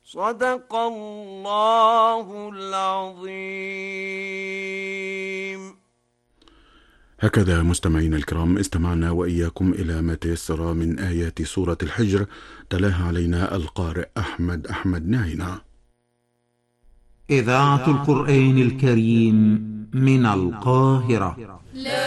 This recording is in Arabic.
صدق الله العظيم. هكذا مستمعينا الكرام استمعنا وإياكم إلى ما تيسر من آيات سورة الحجر، تلاها علينا القارئ أحمد ناينا. إذاعة القرآن الكريم من القاهرة.